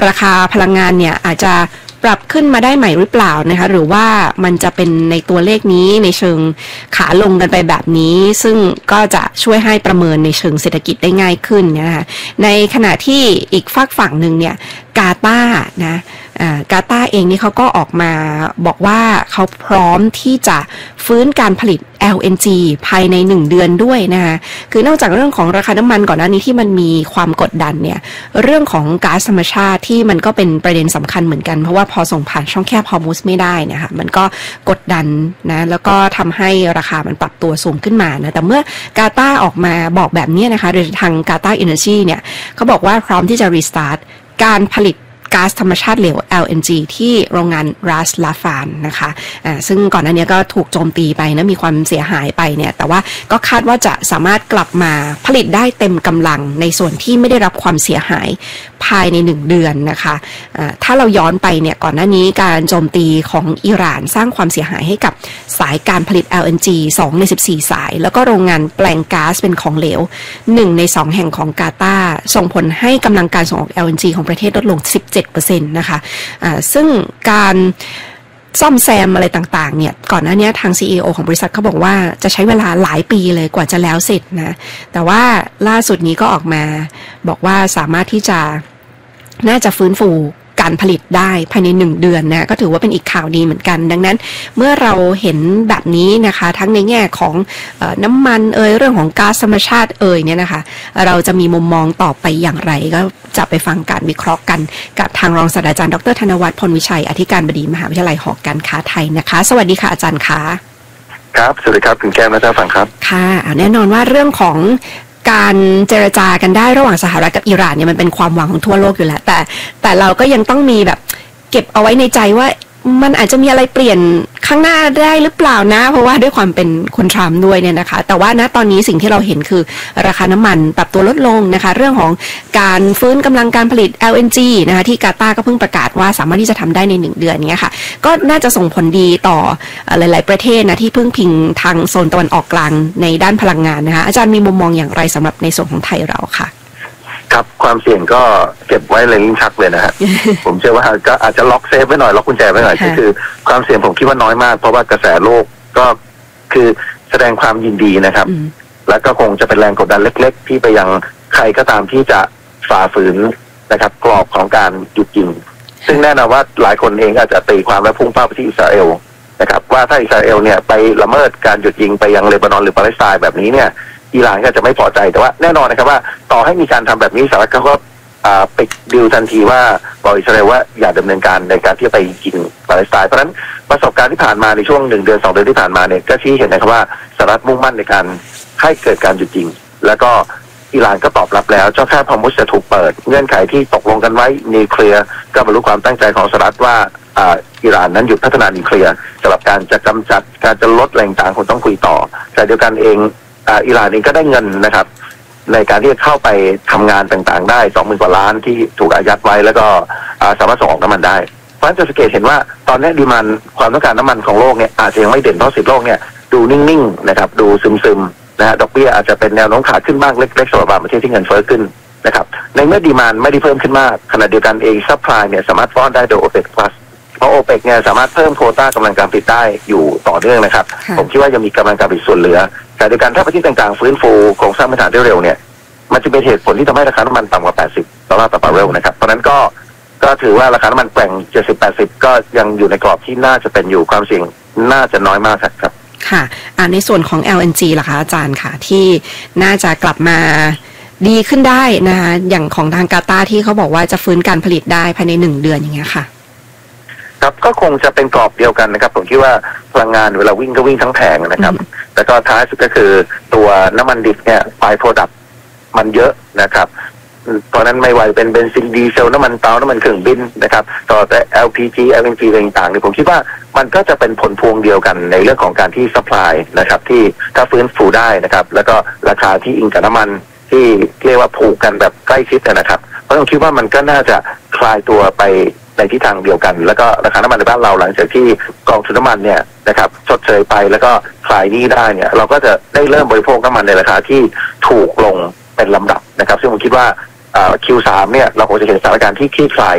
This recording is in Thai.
ราคาพลังงานเนี่ยอาจจะปรับขึ้นมาได้ใหม่หรือเปล่านะคะหรือว่ามันจะเป็นในตัวเลขนี้ในเชิงขาลงกันไปแบบนี้ซึ่งก็จะช่วยให้ประเมินในเชิงเศรษฐกิจได้ง่ายขึ้นนะคะในขณะที่อีกฝั่งหนึ่งเนี่ยกาตาร์นะกาตาร์เองนี่เขาก็ออกมาบอกว่าเขาพร้อมที่จะฟื้นการผลิต LNG ภายใน1เดือนด้วยนะคะคือนอกจากเรื่องของราคาน้ำมันก่อนหน้านี้ที่มันมีความกดดันเนี่ยเรื่องของก๊าซธรรมชาติที่มันก็เป็นประเด็นสำคัญเหมือนกันเพราะว่าพอส่งผ่านช่องแคบฮอร์มุซไม่ได้นะคะมันก็กดดันนะแล้วก็ทำให้ราคามันปรับตัวสูงขึ้นมานะแต่เมื่อกาตาร์ออกมาบอกแบบนี้นะคะโดยทางกาตาร์ Energy เนี่ยเขาบอกว่าพร้อมที่จะ restart การผลิตก๊าซธรรมชาติเหลว LNG ที่โรงงานรัสลาฟานนะคะซึ่งก่อนหน้านี้ก็ถูกโจมตีไปนะมีความเสียหายไปเนี่ยแต่ว่าก็คาดว่าจะสามารถกลับมาผลิตได้เต็มกำลังในส่วนที่ไม่ได้รับความเสียหายภายใน1เดือนนะคะถ้าเราย้อนไปเนี่ยก่อนหน้านี้การโจมตีของอิหร่านสร้างความเสียหายให้กับสายการผลิต LNG 2 ใน 14 สายแล้วก็โรงงานแปลงก๊าซเป็นของเหลว1 ใน 2 แห่งของกาตาร์ส่งผลให้กำลังการส่งออก LNG ของประเทศลดลง17%นะคะซึ่งการซ่อมแซมอะไรต่างๆเนี่ยก่อนหน้านี้ทาง CEO ของบริษัทเขาบอกว่าจะใช้เวลาหลายปีเลยกว่าจะแล้วเสร็จนะแต่ว่าล่าสุดนี้ก็ออกมาบอกว่าสามารถที่จะน่าจะฟื้นฟูการผลิตได้ภายใน1เดือนนะก็ถือว่าเป็นอีกข่าวดีเหมือนกันดังนั้นเมื่อเราเห็นแบบนี้นะคะทั้งในแง่ของน้ำมันเรื่องของก๊าซธรรมชาติเนี่ยนะคะเราจะมีมุมมองต่อไปอย่างไรก็จะไปฟังการวิเคราะห์กันกับทางรองศาสตราจารย์ดร.ธนวัฒน์ พลวิชัยอธิการบดีมหาวิทยาลัยหอการค้าไทยนะคะสวัสดีค่ะอาจารย์คะครับสวัสดีครับคุณแก้มและท่านฟังครับค่ะแน่นอนว่าเรื่องของการเจรจากันได้ระหว่างสหรัฐกับอิหร่านเนี่ยมันเป็นความหวังของทั่วโลกอยู่แล้วแต่เราก็ยังต้องมีแบบเก็บเอาไว้ในใจว่ามันอาจจะมีอะไรเปลี่ยนข้างหน้าได้หรือเปล่านะเพราะว่าด้วยความเป็นคุณทรัมป์ด้วยเนี่ยนะคะแต่ว่าณตอนนี้สิ่งที่เราเห็นคือราคาน้ำมันปรับตัวลดลงนะคะเรื่องของการฟื้นกำลังการผลิต LNG นะคะที่กาตาร์ก็เพิ่งประกาศว่าสามารถที่จะทำได้ใน1เดือนนี้ค่ะก็น่าจะส่งผลดีต่อหลายๆประเทศนะที่พึ่งพิงทางโซนตะวันออกกลางในด้านพลังงานนะคะอาจารย์มีมุมมองอย่างไรสำหรับในส่วนของไทยเราค่ะครับความเสี่ยงก็เก็บไว้ในลิ้นชักเลยนะฮะ ผมเชื่อว่าก็อาจจะล็อกเซฟไว้หน่อยล็อกกุญแจไว้หน่อยก็คือความเสี่ยงผมคิดว่าน้อยมากเพราะว่ากระแสโลกก็คือแสดงความยินดีนะครับแล้วก็คงจะเป็นแรงกดดันเล็กๆที่ไปยังใครก็ตามที่จะฝ่าฝืนนะครับกรอบของการหยุดยิงซึ่งแน่นอนว่าหลายคนเองอาจจะตีความและพุ่งเป้าไปที่อิสราเอลนะครับว่าถ้าอิสราเอลเนี่ยไปละเมิดการหยุดยิงไปยังเลบานอนหรือปาเลสไตน์แบบนี้เนี่ยอิหร่านก็จะไม่พอใจแต่ว่าแน่นอนนะครับว่าต่อให้มีการทำแบบนี้สหรัฐก็ปิดดีลทันทีว่าบอกอิสราเอลว่าอย่าดำเนินการในการที่จะไปยิงปาเลสไตน์เพราะฉะนั้นประสบการณ์ที่ผ่านมาในช่วง1 เดือน 2 เดือนที่ผ่านมาเนี่ยก็ชี้เห็นนะครับว่าสหรัฐมุ่งมั่นในการให้เกิดการหยุดยิงแล้วก็อิหร่านก็ตอบรับแล้วเจ้าแคบฮอร์มุซจะถูกเปิดเงื่อนไขที่ตกลงกันไว้นิวเคลียร์ก็บรรลุความตั้งใจของสหรัฐว่าอิหร่านนั้นหยุดพัฒนานิวเคลียร์สำหรับการจะกำจัดการจะลดแรงต่างคนต้องคุยต่อแต่เดียวกันเองอิหร่านเองก็ได้เงินนะครับในการที่จะเข้าไปทำงานต่างๆได้ 20,000 กว่าล้านที่ถูกอายัดไว้แล้วก็สามารถส่งออกน้ำมันได้เพราะฉะนั้นจะสังเกตเห็นว่าตอนนี้ดีมานด์ความต้องการน้ำมันของโลกเนี่ยอาจจะยังไม่เด่นเพราะโลกเนี่ยดูนิ่งๆนะครับดูซึมๆนะฮะดอกเบี้ยอาจจะเป็นแนวโน้มขาขึ้นบ้างเล็กๆสำหรับบางประเทศที่เงินเฟ้อขึ้นนะครับในเมื่อดีมานด์ไม่ได้เพิ่มขึ้นมากขณะเดียวกันเองซัพพลายเนี่ยสามารถฟ้อนได้โดย OPEC Plus เพราะ OPEC เนี่ยสามารถเพิ่มโควต้ากำลังการผลิตได้อยู่ต่อเนื่องนะครับผมคิดว่ายังมีกำลังการผลิตส่วนเหลือแต่โดยการถ้าประเทศต่างๆฟื้นฟูโครงสร้างพื้นฐานได้เร็วเนี่ยมันจะเป็นเหตุผลที่ทำให้ราคาน้ำมันต่ำกว่า$80ต่อบาร์เรลนะครับเพราะนั้นก็ถือว่าราคาน้ำมันแกว่ง70-80ก็ยังอยู่ในกรอบที่น่าจะเป็นอยู่ความเสี่ยงน่าจะน้อยมากครับค่ะในส่วนของ LNG ล่ะคะอาจารย์ค่ะที่น่าจะกลับมาดีขึ้นได้นะคะอย่างของทางกาตาร์ที่เขาบอกว่าจะฟื้นการผลิตได้ภายใน1เดือนอย่างเงี้ยค่ะครับก็คงจะเป็นกรอบเดียวกันนะครับผมคิดว่าพลังงานเวลาวิ่งก็วิ่งทั้งแผงนะครับแต่ก็ท้ายสุดก็คือตัวน้ำมันดิบเนี่ยไฟโปรดักต์มันเยอะนะครับเพราะนั้นไม่ว่าเป็นเบนซินดีเซลน้ำมันเตาน้ำมันเครื่องบินนะครับต่อแต่ LPG LNG อะไรต่างๆเนี่ยผมคิดว่ามันก็จะเป็นผลพวงเดียวกันในเรื่องของการที่ซัพพลายนะครับที่ถ้าฟื้นฟูได้นะครับแล้วก็ราคาที่อิงกับน้ำมันที่เรียกว่าผูกกันแบบใกล้ชิดนะครับเพราะผมคิดว่ามันก็น่าจะคลายตัวไปในทิศทางเดียวกันแล้วก็ราคาน้ำมันในบ้านเราหลังจากที่กองทุนน้ำมันเนี่ยนะครับชดเชยไปแล้วก็คลายหนี้ได้เนี่ยเราก็จะได้เริ่มบริโภคน้ำมันในราคาที่ถูกลงเป็นลำดับนะครับซึ่งผมคิดว่าQ3 เนี่ยเราคงจะเห็นสถานการณ์ที่คลี่คลาย